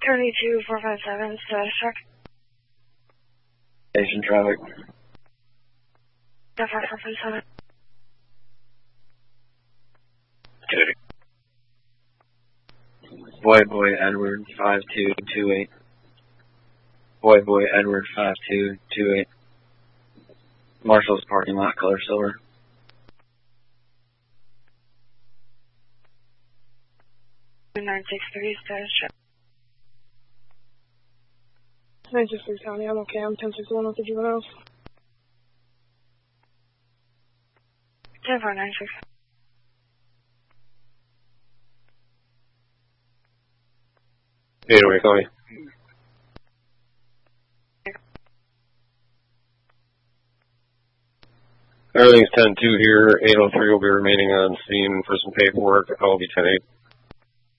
32-457, status check. Station traffic. 457. Boy Edward 5228. Boy Edward 5228. Marshall's parking lot, color silver. 963, status check. 963 County, I'm okay. I'm 1061 with the juveniles. 10496. Anyway, Connie. Everything's 10-2 here. 803 will be remaining on scene for some paperwork. I'll be 10-8.